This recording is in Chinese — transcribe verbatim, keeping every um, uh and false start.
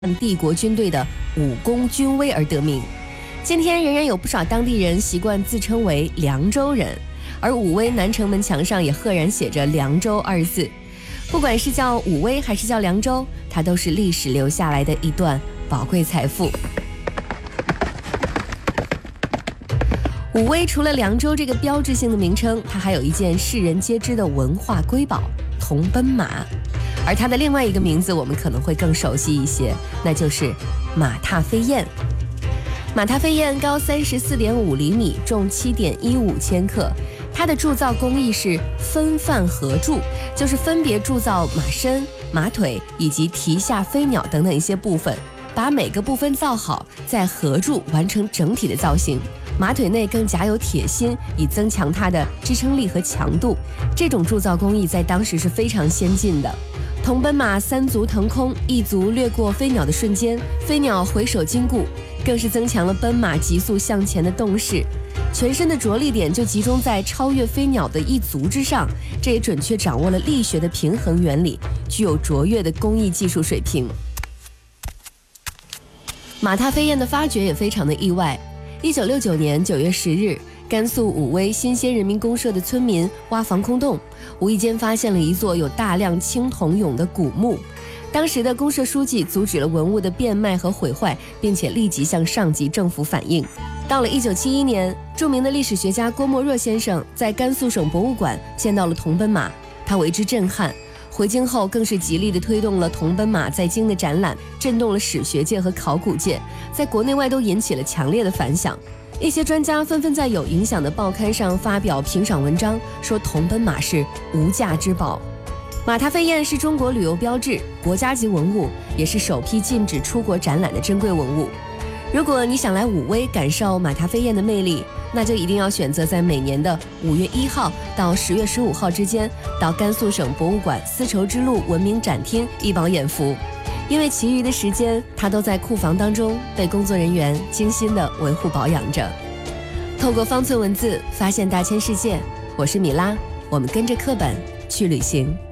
帝国军队的武功军威而得名。今天仍然有不少当地人习惯自称为凉州人，而武威南城门墙上也赫然写着凉州二字。不管是叫武威还是叫凉州，它都是历史留下来的一段宝贵财富。武威除了凉州这个标志性的名称，它还有一件世人皆知的文化瑰宝——铜奔马。而它的另外一个名字我们可能会更熟悉一些，那就是马踏飞燕。马踏飞燕高三十四点五厘米，重七点一五千克。它的铸造工艺是分范合铸，就是分别铸造马身、马腿以及蹄下飞鸟等等一些部分，把每个部分造好，再合铸完成整体的造型。马腿内更夹有铁芯，以增强它的支撑力和强度。这种铸造工艺在当时是非常先进的。铜奔马三足腾空，一足掠过飞鸟的瞬间，飞鸟回首经顾，更是增强了奔马急速向前的动势。全身的着力点就集中在超越飞鸟的一足之上，这也准确掌握了力学的平衡原理，具有卓越的工艺技术水平。马踏飞燕的发掘也非常的意外。一九六九年九月十日，甘肃武威新鲜人民公社的村民挖防空洞，无意间发现了一座有大量青铜俑的古墓。当时的公社书记阻止了文物的变卖和毁坏，并且立即向上级政府反映。到了一九七一年，著名的历史学家郭沫若先生在甘肃省博物馆见到了铜奔马，他为之震撼。回京后更是极力地推动了铜奔马在京的展览，震动了史学界和考古界，在国内外都引起了强烈的反响。一些专家纷纷在有影响的报刊上发表评赏文章，说铜奔马是无价之宝。马踏飞燕是中国旅游标志、国家级文物，也是首批禁止出国展览的珍贵文物。如果你想来武威感受马踏飞燕的魅力，那就一定要选择在每年的五月一号到十月十五号之间，到甘肃省博物馆丝绸之路文明展厅一饱眼福。因为其余的时间，它都在库房当中被工作人员精心地维护保养着。透过方寸文字发现大千世界，我是米拉，我们跟着课本去旅行。